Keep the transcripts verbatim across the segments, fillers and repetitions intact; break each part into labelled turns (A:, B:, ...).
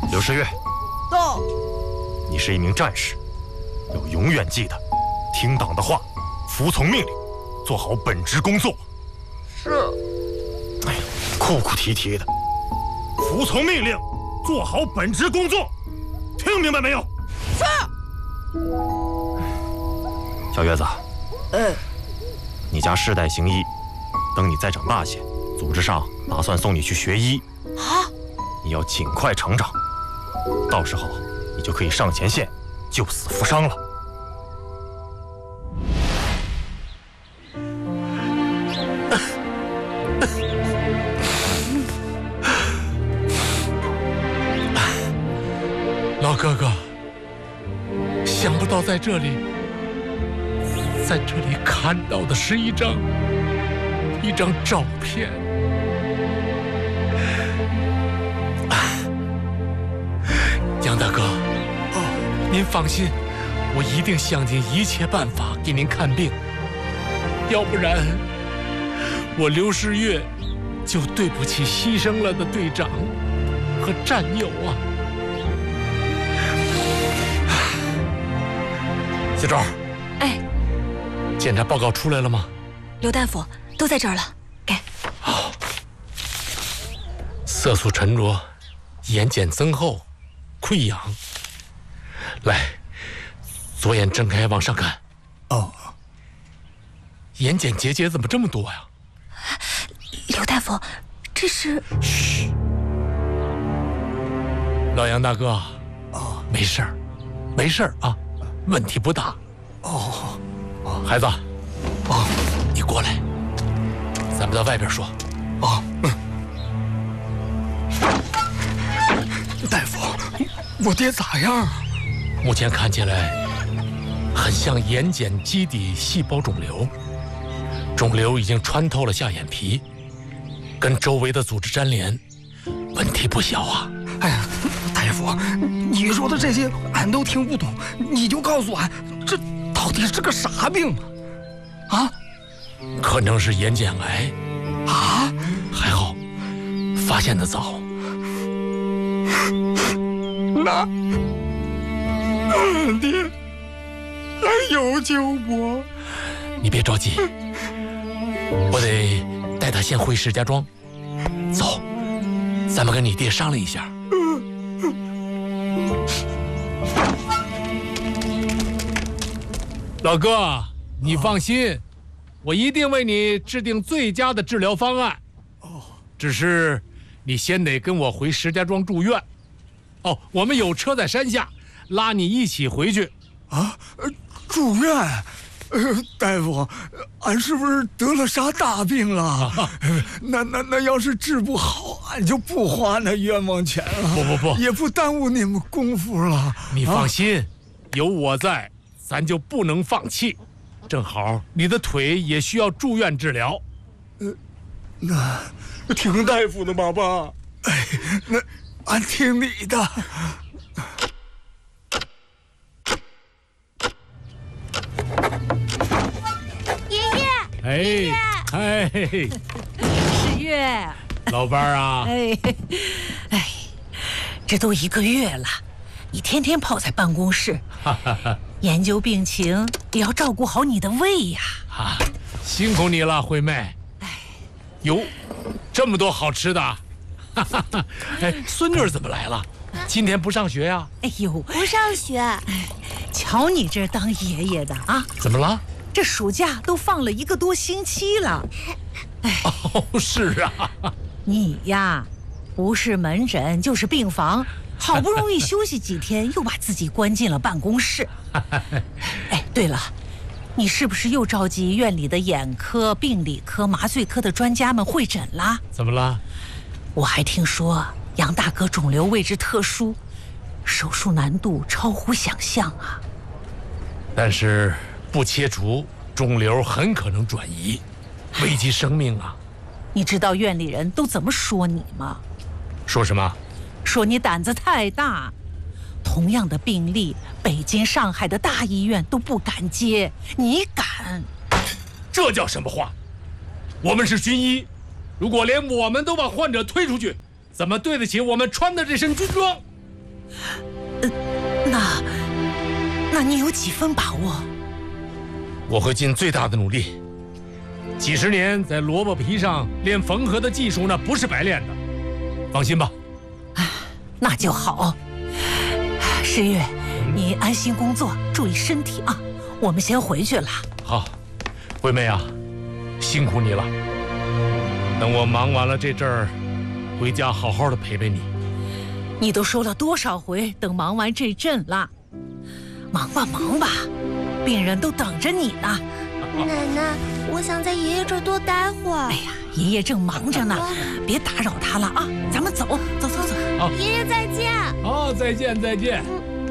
A: 刘世月，
B: 到。
A: 你是一名战士，要永远记得听党的话，服从命令，做好本职工作。
B: 是。
A: 哎呀，哭哭啼啼的，服从命令，做好本职工作，听明白没有？
B: 是。
A: 小月子，
B: 嗯，
A: 你家世代行医，等你再长大些，组织上打算送你去学医。
B: 啊！
A: 你要尽快成长，到时候你就可以上前线救死扶伤了。
C: 老哥哥，想不到在这里，在这里看到的是一张一张照片。杨大哥，哦，您放心，我一定想尽一切办法给您看病，要不然我刘世月就对不起牺牲了的队长和战友啊！小周，
D: 哎，
C: 检查报告出来了吗？
D: 刘大夫，都在这儿了，给。
C: 好，色素沉着，眼睑增厚，溃疡。来，左眼睁开往上看。
E: 哦，
C: 眼睑结节怎么这么多呀？
D: 刘大夫，这是……
C: 嘘，老杨大哥，
E: 哦，
C: 没事儿，没事儿啊，问题不大。
E: 哦，
C: 孩子，
E: 哦，
C: 你过来，咱们到外边说。
E: 哦，嗯。大夫，我爹咋样？
C: 目前看起来很像眼睑基底细胞肿瘤，肿瘤已经穿透了下眼皮，跟周围的组织粘连，问题不小啊。
E: 哎呀，大夫，你说的这些俺都听不懂，你就告诉俺，这到底是个啥病啊？啊？
C: 可能是眼睑癌
E: 啊？
C: 还好，发现的早。
E: 那俺爹还有救不？
C: 你别着急，我得带他先回石家庄。走，咱们跟你爹商量一下。老哥，你放心，我一定为你制定最佳的治疗方案。哦，只是你先得跟我回石家庄住院。哦，我们有车在山下，拉你一起回去。
E: 啊，住院？呃，大夫，俺是不是得了啥大病了？啊、那那那要是治不好，俺就不花那冤枉钱了。
C: 不不不，
E: 也不耽误你们功夫了。
C: 你放心，啊、有我在，咱就不能放弃。正好你的腿也需要住院治疗。
E: 呃，那听大夫的吧，爸。哎，那俺听你的。
C: 哎哎，
F: 世月，
C: 老伴儿啊！
F: 哎哎，这都一个月了，你天天泡在办公室，研究病情，也要照顾好你的胃呀。
C: 啊，辛苦你了，惠妹。哎，哟，这么多好吃的！哈哈哈！哎，孙女怎么来了？今天不上学呀？
F: 哎呦，
D: 不上学。
F: 哎，瞧你这当爷爷的啊！
C: 怎么了？
F: 这暑假都放了一个多星期了，
C: 哎，哦，是啊，
F: 你呀，不是门诊就是病房，好不容易休息几天，又把自己关进了办公室。哎，对了，你是不是又召集院里的眼科、病理科、麻醉科的专家们会诊啦？
C: 怎么了？
F: 我还听说杨大哥肿瘤位置特殊，手术难度超乎想象啊。
C: 但是不切除，肿瘤很可能转移，危及生命啊！
F: 你知道院里人都怎么说你吗？
C: 说什么？
F: 说你胆子太大，同样的病例，北京、上海的大医院都不敢接，你敢？
C: 这叫什么话？我们是军医，如果连我们都把患者推出去，怎么对得起我们穿的这身军装？
F: 呃，那那你有几分把握？
C: 我会尽最大的努力。几十年在萝卜皮上练缝合的技术呢，不是白练的。放心吧。
F: 那就好。诗月，你安心工作，注意身体啊。我们先回去了。
C: 好，惠妹啊，辛苦你了。等我忙完了这阵儿，回家好好的陪陪你。
F: 你都说了多少回，等忙完这阵了。忙吧忙吧，病人都等着你呢。
D: 奶奶，我想在爷爷这儿多待会儿。
F: 哎呀，爷爷正忙着呢，别打扰他了啊！咱们走，走走走。
C: 好，
D: 爷爷再见。
C: 好，再见再见。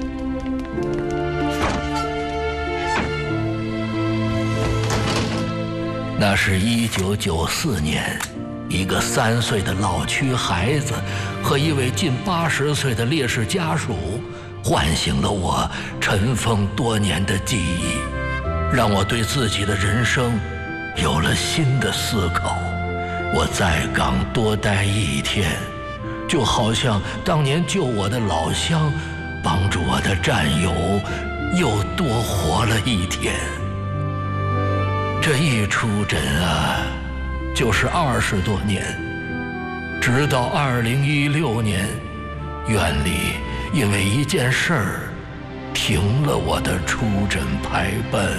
G: 那是一九九四年，一个三岁的老区孩子和一位近八十岁的烈士家属，唤醒了我尘封多年的记忆，让我对自己的人生有了新的思考。我在岗多待一天，就好像当年救我的老乡，帮助我的战友又多活了一天。这一出诊啊，就是二十多年，直到二零一六年，院里因为一件事儿，停了我的出诊排班。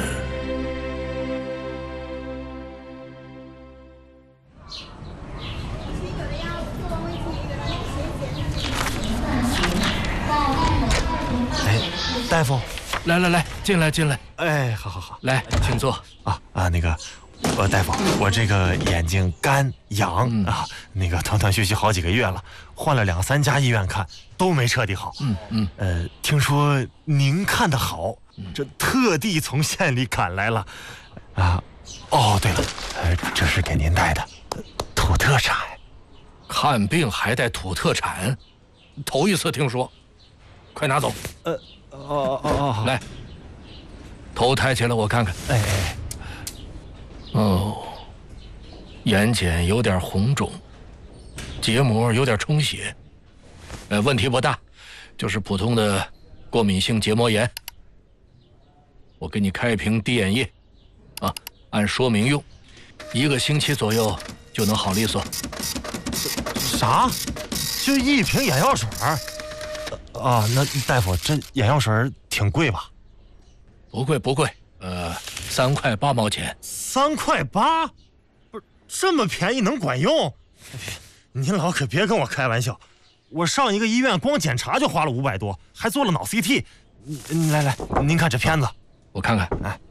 A: 哎，大夫，
G: 来来来，进来进来。
A: 哎，好好好，
G: 来，请坐。
A: 啊啊，那个，呃，大夫，我这个眼睛干痒、嗯、啊，那个断断续续好几个月了，换了两三家医院看，都没彻底好。嗯嗯，呃，听说您看得好，这特地从县里赶来了。啊，哦，对了，呃，这是给您带的土特产。
G: 看病还带土特产，头一次听说。快拿走。呃，哦哦哦，来。头抬起来，我看看。哎哎，哦，眼睑有点红肿，结膜有点充血，呃，问题不大，就是普通的过敏性结膜炎。我给你开一瓶滴眼液，啊，按说明用，一个星期左右就能好利索。
A: 啥？就一瓶眼药水？啊，那大夫，这眼药水挺贵吧？
G: 不贵不贵，呃，三块八毛钱。
A: 三块八？不是这么便宜能管用？您老可别跟我开玩笑，我上一个医院光检查就花了五百多，还做了脑 C T。来来，您看这片子，
G: 我看看。哎，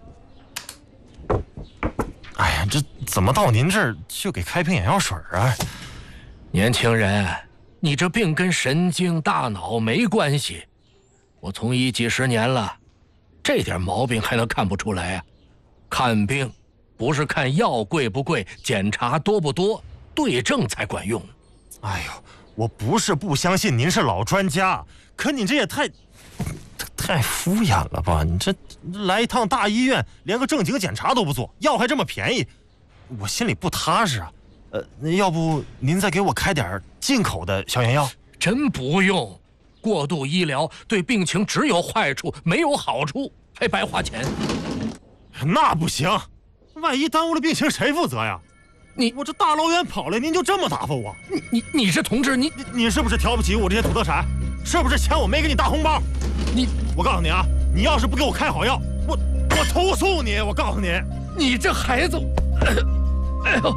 A: 哎呀，这怎么到您这儿就给开瓶眼药水啊？
G: 年轻人，你这病跟神经大脑没关系，我从医几十年了。这点毛病还能看不出来啊？看病不是看药贵不贵，检查多不多，对症才管用。
A: 哎呦，我不是不相信您是老专家，可你这也太太敷衍了吧？你这来一趟大医院，连个正经检查都不做，药还这么便宜，我心里不踏实啊。呃，要不您再给我开点进口的消炎药？
G: 真不用。过度医疗对病情只有坏处，没有好处，还白花钱。
A: 那不行，万一耽误了病情，谁负责呀？你我这大老远跑来，您就这么打发我？
G: 你你你是同志，你
A: 你你是不是瞧不起我这些土特产？是不是钱我没给你大红包？你我告诉你啊，你要是不给我开好药，我我投诉你！我告诉你，
G: 你这孩子，哎呦！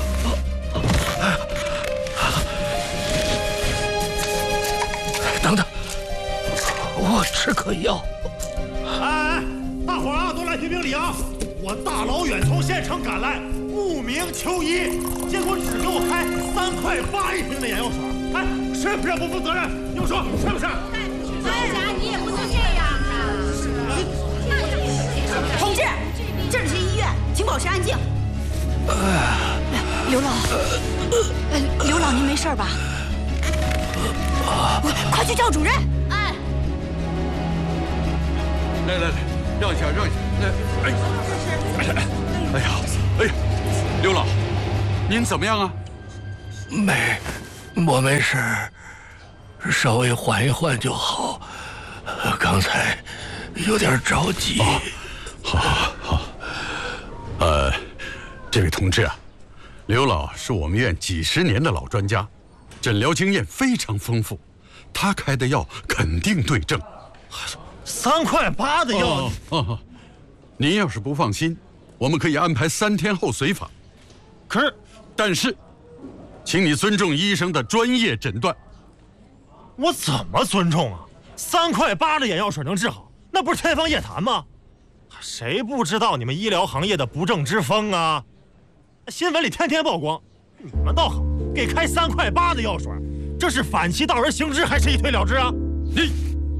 G: 等等，我吃颗药。
A: 哎，大伙儿啊，都来评评理啊！我大老远从县城赶来，慕名求医，结果只给我开三块八一瓶的眼药水，哎，是不是不负责任？你们说是不是？
H: 哎呀，你也不能这样啊！
B: 同志，这里是医院，请保持安静。
D: 刘老，呃，刘老，您没事吧？快去叫主任！
H: 哎，
I: 来来来，让一下，让一下。来，哎，哎呀，哎呀，刘老，您怎么样啊？
G: 没，我没事。 稍微缓一缓就好。刚才有点着急。
I: 哦、好，好，好。呃，这位同志啊，刘老是我们院几十年的老专家，诊疗经验非常丰富，他开的药肯定对症。
A: 三块八的药，
I: 哦哦，您要是不放心，我们可以安排三天后随访。
A: 可是，
I: 但是，请你尊重医生的专业诊断。
A: 我怎么尊重啊？三块八的眼药水能治好，那不是天方夜谭吗？谁不知道你们医疗行业的不正之风啊？新闻里天天曝光，你们倒好，给开三块八的药水，这是反其道而行之，还是一推了之啊？
I: 你，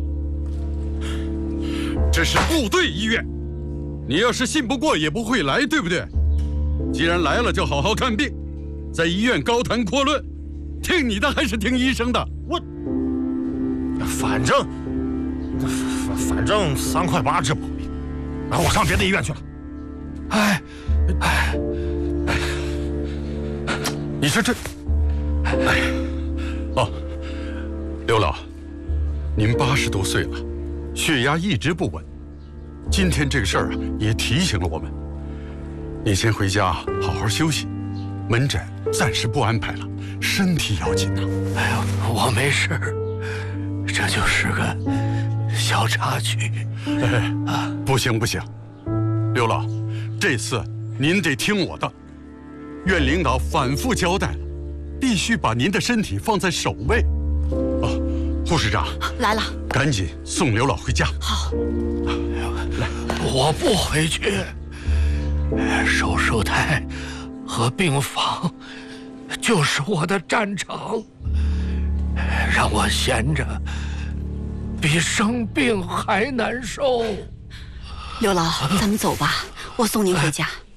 I: 这是部队医院，你要是信不过也不会来，对不对？既然来了，就好好看病，在医院高谈阔论，听你的还是听医生的？
A: 我，反正，反反正三块八治不好病，啊，我上别的医院去了。
I: 哎，哎，哎，你说这，哎，哦，刘老，您八十多岁了，血压一直不稳，今天这个事儿啊，也提醒了我们。你先回家好好休息，门诊暂时不安排了，身体要紧呐。
G: 哎呀，我没事，这就是个小插曲。
I: 哎，啊，不行不行，刘老，这次您得听我的。院领导反复交代了，必须把您的身体放在首位。哦，护士长
B: 来了，
I: 赶紧送刘老回家。
B: 好，
I: 来，
G: 我不回去。手术台和病房就是我的战场，让我闲着比生病还难受。
B: 刘老，咱们走吧，我送您回家。